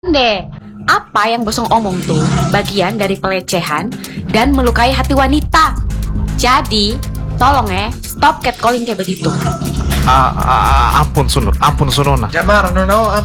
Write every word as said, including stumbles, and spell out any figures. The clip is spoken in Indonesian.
deh, apa yang Bosong omong tuh bagian dari pelecehan dan melukai hati wanita. Jadi, tolong ya, stop catcalling kayak begitu. Ah, ah, ah, ampun Sunur, ampun Sunona. Jamar, no no,